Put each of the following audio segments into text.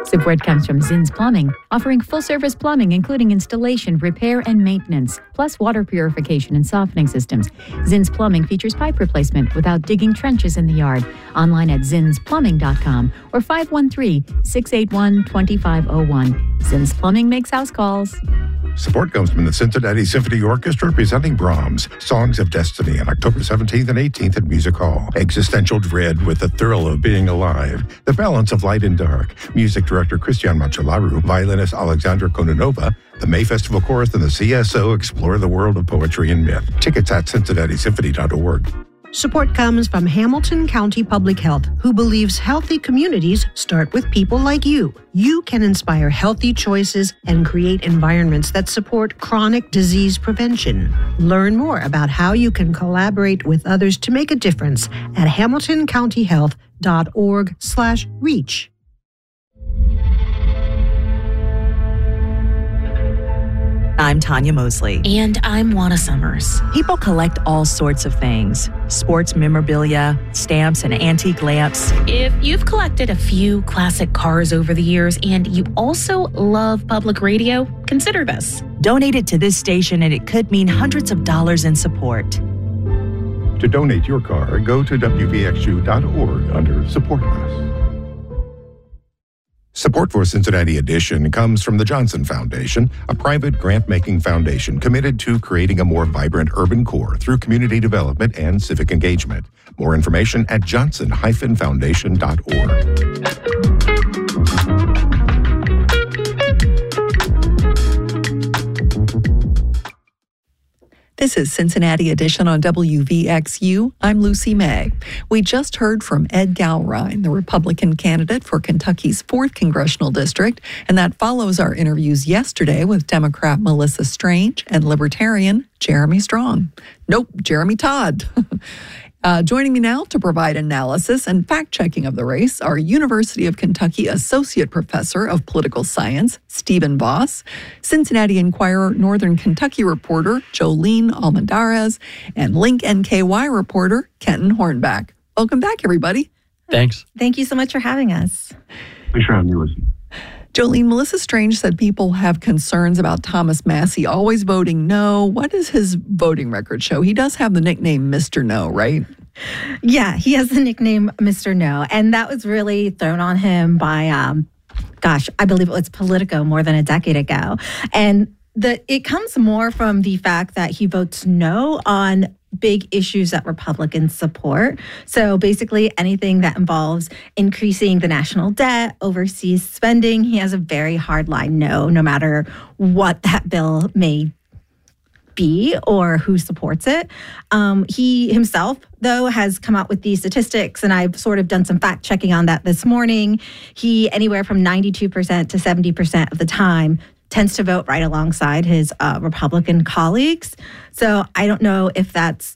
Support comes from Zinn's Plumbing, offering full-service plumbing including installation, repair, and maintenance, plus water purification and softening systems. Zinn's Plumbing features pipe replacement without digging trenches in the yard. Online at zinnsplumbing.com or 513-681-2501. Zinn's Plumbing makes house calls. Support comes from the Cincinnati Symphony Orchestra presenting Brahms' Songs of Destiny on October 17th and 18th at Music Hall. Existential dread with the thrill of being alive. The balance of light and dark. Music director Christian Machalaru, violinist Alexandra Kononova, the May Festival Chorus, and the CSO explore the world of poetry and myth. Tickets at cincinnati-symphony.org. Support comes from Hamilton County Public Health, who believes healthy communities start with people like you. You can inspire healthy choices and create environments that support chronic disease prevention. Learn more about how you can collaborate with others to make a difference at hamiltoncountyhealth.org/reach. I'm Tanya Mosley. And I'm Juana Summers. People collect all sorts of things. Sports memorabilia, stamps, and antique lamps. If you've collected a few classic cars over the years and you also love public radio, consider this. Donate it to this station and it could mean hundreds of dollars in support. To donate your car, go to wvxu.org under Support Us. Support for Cincinnati Edition comes from the Johnson Foundation, a private grant-making foundation committed to creating a more vibrant urban core through community development and civic engagement. More information at johnson-foundation.org. This is Cincinnati Edition on WVXU. I'm Lucy May. We just heard from Ed Gallrein, the Republican candidate for Kentucky's 4th Congressional District, and that follows our interviews yesterday with Democrat Melissa Strange and Libertarian Jeremy Strong. Nope, Jeremy Todd. Joining me now to provide analysis and fact-checking of the race are University of Kentucky Associate Professor of Political Science, Stephen Voss, Cincinnati Enquirer Northern Kentucky reporter, Jolene Almendarez, and Link NKY reporter, Kenton Hornback. Welcome back, everybody. Thanks. Thank you so much for having us. Thanks for having me, Lucy. Jolene, Melissa Strange said people have concerns about Thomas Massie always voting no. What does his voting record show? He does have the nickname Mr. No, right? Yeah, he has the nickname Mr. No. And that was really thrown on him by, I believe it was Politico more than a decade ago. And it comes more from the fact that he votes no on big issues that Republicans support. So basically anything that involves increasing the national debt, overseas spending, he has a very hard line no matter what that bill may be or who supports it. He himself, though, has come out with these statistics, and I've sort of done some fact checking on that this morning. He, anywhere from 92% to 70% of the time, tends to vote right alongside his Republican colleagues. So I don't know if that's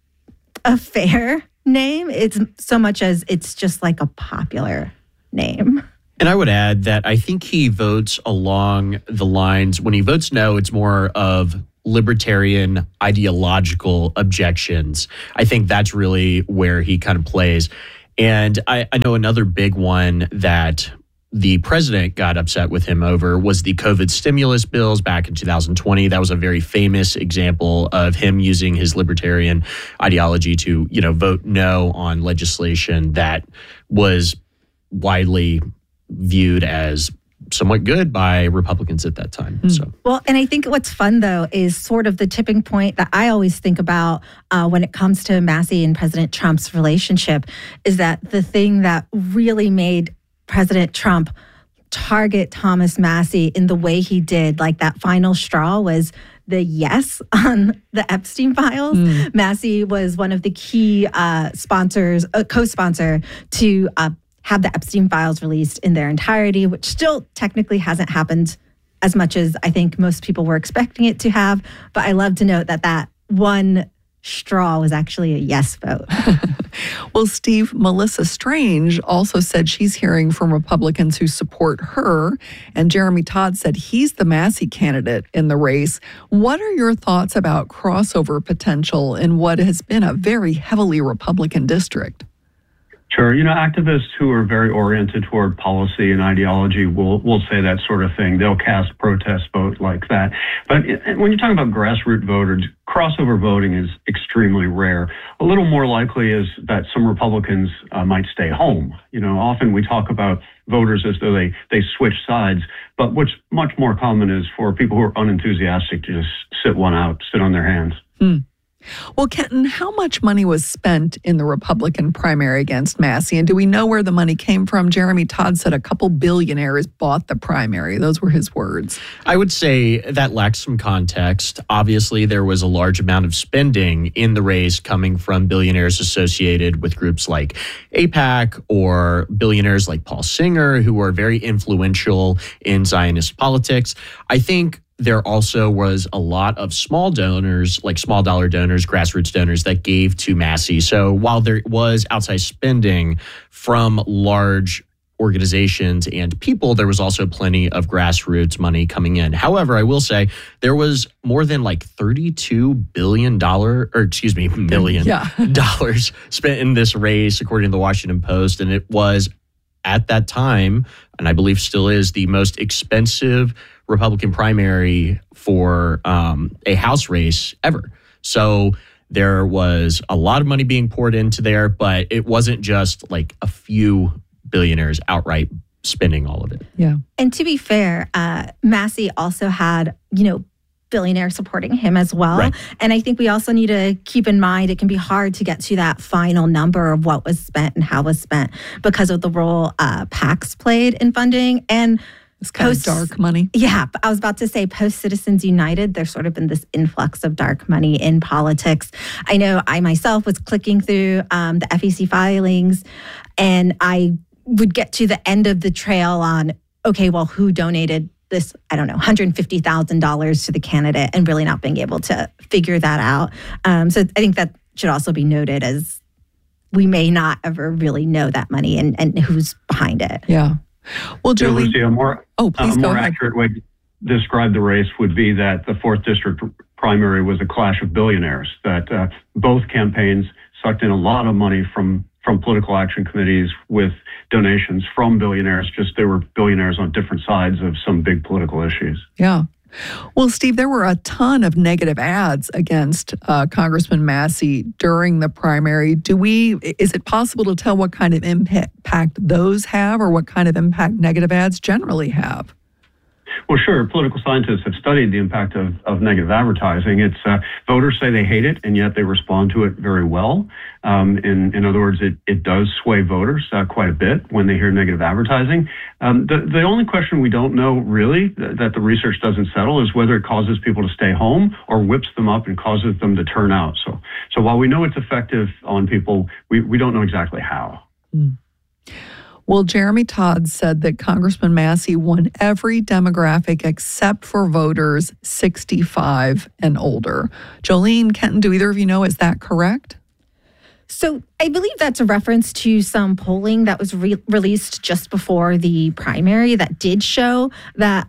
a fair name. It's so much as it's just like a popular name. And I would add that I think he votes along the lines, when he votes no, it's more of libertarian ideological objections. I think that's really where he kind of plays. And I know another big one that the president got upset with him over was the COVID stimulus bills back in 2020. That was a very famous example of him using his libertarian ideology to, vote no on legislation that was widely viewed as somewhat good by Republicans at that time. So, well, and I think what's fun, though, is sort of the tipping point that I always think about when it comes to Massie and President Trump's relationship is that the thing that really made President Trump target Thomas Massie in the way he did, like that final straw was the yes on the Epstein files. Massie was one of the key sponsors, co-sponsor to have the Epstein files released in their entirety, which still technically hasn't happened as much as I think most people were expecting it to have. But I love to note that one straw was actually a yes vote. Well, Steve, Melissa Strange also said she's hearing from Republicans who support her, and Jeremy Todd said he's the Massie candidate in the race. What are your thoughts about crossover potential in what has been a very heavily Republican district? Sure. Activists who are very oriented toward policy and ideology will say that sort of thing. They'll cast protest vote like that. But when you're talking about grassroots voters, crossover voting is extremely rare. A little more likely is that some Republicans might stay home. Often we talk about voters as though they switch sides, but what's much more common is for people who are unenthusiastic to just sit on their hands. Well, Kenton, how much money was spent in the Republican primary against Massey? And do we know where the money came from? Jeremy Todd said a couple billionaires bought the primary. Those were his words. I would say that lacks some context. Obviously, there was a large amount of spending in the race coming from billionaires associated with groups like AIPAC or billionaires like Paul Singer, who were very influential in Zionist politics. I think there also was a lot of small donors, like small dollar donors, grassroots donors that gave to Massey. So while there was outsized spending from large organizations and people, there was also plenty of grassroots money coming in. However, I will say there was more than like $32 billion dollars spent in this race, according to the Washington Post. And it was at that time, and I believe still is, the most expensive Republican primary for a House race ever. So there was a lot of money being poured into there, but it wasn't just like a few billionaires outright spending all of it. Yeah. And to be fair, Massey also had, billionaires supporting him as well. Right. And I think we also need to keep in mind it can be hard to get to that final number of what was spent and how it was spent because of the role PACs played in funding. And it's kind of dark money. Yeah, I was about to say post Citizens United, there's sort of been this influx of dark money in politics. I know I myself was clicking through the FEC filings, and I would get to the end of the trail on, okay, well, who donated this, I don't know, $150,000 to the candidate, and really not being able to figure that out. So I think that should also be noted, as we may not ever really know that money and who's behind it. Yeah. Well, Jolene, Lucy, a more accurate way to describe the race would be that the 4th District primary was a clash of billionaires, that both campaigns sucked in a lot of money from political action committees with donations from billionaires, just they were billionaires on different sides of some big political issues. Yeah. Well, Steve, there were a ton of negative ads against Congressman Massey during the primary. Is it possible to tell what kind of impact those have, or what kind of impact negative ads generally have? Well, sure. Political scientists have studied the impact of negative advertising. It's voters say they hate it, and yet they respond to it very well. In other words, it does sway voters quite a bit when they hear negative advertising. The only question we don't know really that the research doesn't settle is whether it causes people to stay home or whips them up and causes them to turn out. So while we know it's effective on people, we don't know exactly how. Well, Jeremy Todd said that Congressman Massey won every demographic except for voters 65 and older. Jolene, Kenton, do either of you know, is that correct? So I believe that's a reference to some polling that was released just before the primary that did show that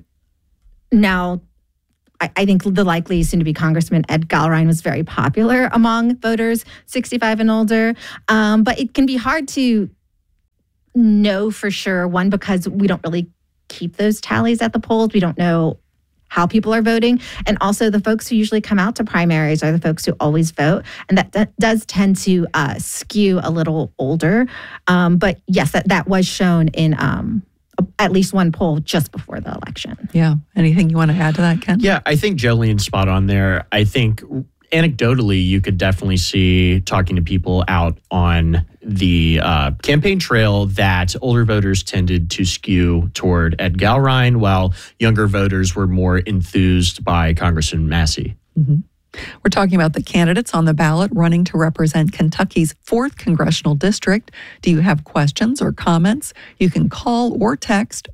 now I think the likely soon-to-be Congressman Ed Galrain was very popular among voters 65 and older. But it can be hard to know for sure, one, because we don't really keep those tallies at the polls. We don't know how people are voting. And also the folks who usually come out to primaries are the folks who always vote. And that does tend to skew a little older. But yes, that was shown in at least one poll just before the election. Yeah. Anything you want to add to that, Ken? Yeah, I think Jolene's spot on there. I think anecdotally, you could definitely see, talking to people out on the campaign trail, that older voters tended to skew toward Ed Galrain, while younger voters were more enthused by Congressman Massey. Mm-hmm. We're talking about the candidates on the ballot running to represent Kentucky's 4th Congressional District. Do you have questions or comments? You can call or text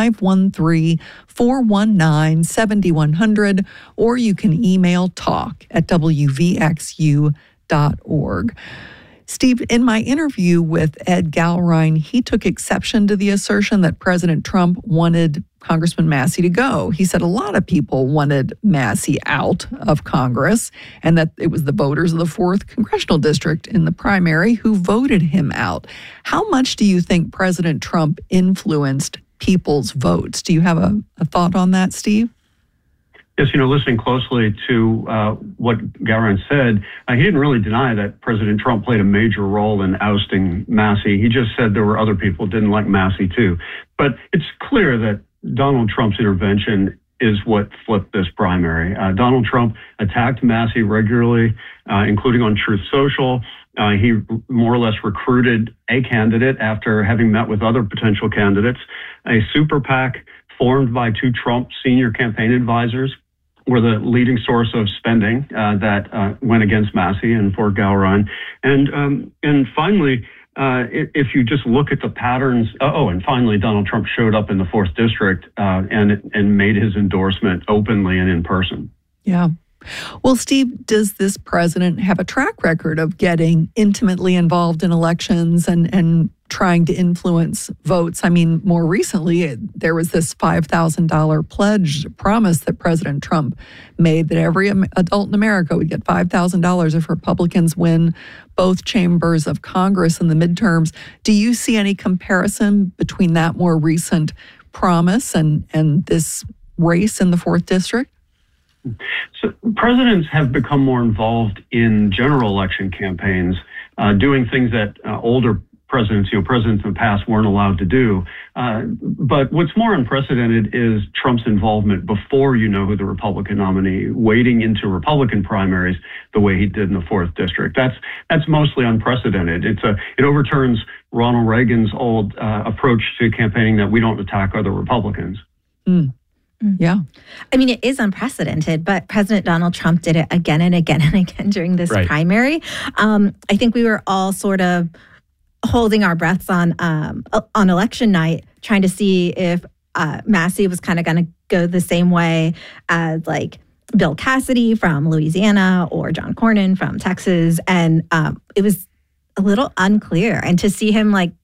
513-419-7100, or you can email talk@wvxu.org. Steve, in my interview with Ed Galrain, he took exception to the assertion that President Trump wanted Congressman Massey to go. He said a lot of people wanted Massey out of Congress and that it was the voters of the 4th Congressional District in the primary who voted him out. How much do you think President Trump influenced people's votes? Do you have a thought on that, Steve? Yes, listening closely to what Gowron said, he didn't really deny that President Trump played a major role in ousting Massey. He just said there were other people who didn't like Massey too. But it's clear that Donald Trump's intervention is what flipped this primary. Donald Trump attacked Massey regularly, including on Truth Social. He more or less recruited a candidate after having met with other potential candidates. A super PAC formed by 2 Trump senior campaign advisors were the leading source of spending that went against Massey and for Gowron. And finally, if you just look at the patterns, and finally, Donald Trump showed up in the 4th District and made his endorsement openly and in person. Yeah. Well, Steve, does this president have a track record of getting intimately involved in elections and trying to influence votes? I mean, more recently, there was this $5,000 pledge promise that President Trump made that every adult in America would get $5,000 if Republicans win both chambers of Congress in the midterms. Do you see any comparison between that more recent promise and this race in the 4th District? So presidents have become more involved in general election campaigns, doing things that older presidents, presidents in the past weren't allowed to do. But what's more unprecedented is Trump's involvement before you know who the Republican nominee, wading into Republican primaries the way he did in the 4th District. That's mostly unprecedented. It overturns Ronald Reagan's old approach to campaigning that we don't attack other Republicans. Mm. Yeah. I mean, it is unprecedented, but President Donald Trump did it again and again and again during this primary. I think we were all sort of holding our breaths on election night, trying to see if Massey was kind of going to go the same way as like Bill Cassidy from Louisiana or John Cornyn from Texas. And it was a little unclear. And to see him like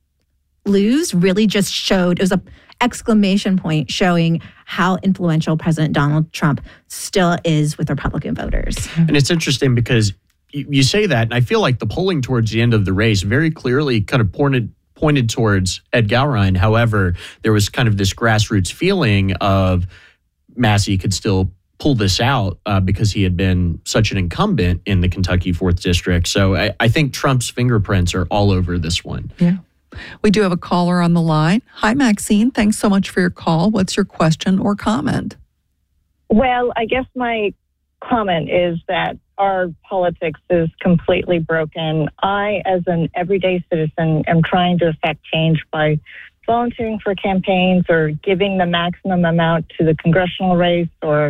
lose really just showed, it was a exclamation point showing how influential President Donald Trump still is with Republican voters. And it's interesting because you say that, and I feel like the polling towards the end of the race very clearly kind of pointed towards Ed Gowron. However, there was kind of this grassroots feeling of Massey could still pull this out because he had been such an incumbent in the Kentucky 4th District. So I think Trump's fingerprints are all over this one. Yeah. We do have a caller on the line. Hi, Maxine. Thanks so much for your call. What's your question or comment? Well, I guess my comment is that our politics is completely broken. I, as an everyday citizen, am trying to affect change by volunteering for campaigns or giving the maximum amount to the congressional race or,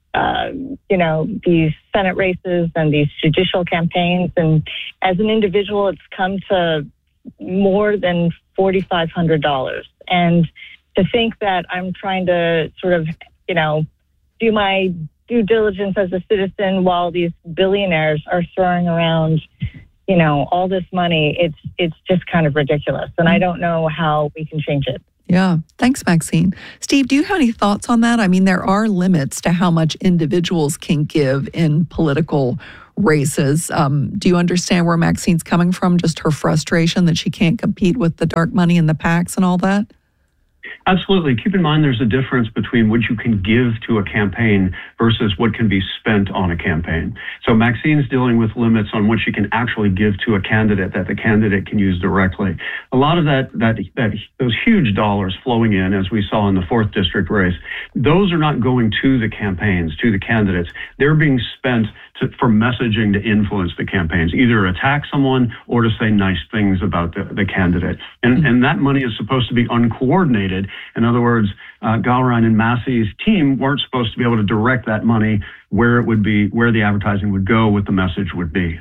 these Senate races and these judicial campaigns. And as an individual, it's come to more than $4,500. And to think that I'm trying to sort of, do my due diligence as a citizen while these billionaires are throwing around, all this money, it's just kind of ridiculous. And I don't know how we can change it. Yeah. Thanks, Maxine. Steve, do you have any thoughts on that? I mean, there are limits to how much individuals can give in political races. Do you understand where Maxine's coming from? Just her frustration that she can't compete with the dark money and the PACs and all that? Absolutely. Keep in mind there's a difference between what you can give to a campaign versus what can be spent on a campaign. So Maxine's dealing with limits on what she can actually give to a candidate that the candidate can use directly. A lot of those huge dollars flowing in, as we saw in the 4th District race, those are not going to the campaigns, to the candidates. They're being spent for messaging to influence the campaigns, either attack someone or to say nice things about the candidate. And that money is supposed to be uncoordinated. In other words, Gowron and Massey's team weren't supposed to be able to direct that money where it would be, where the advertising would go, what the message would be.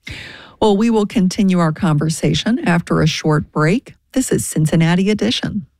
Well, we will continue our conversation after a short break. This is Cincinnati Edition.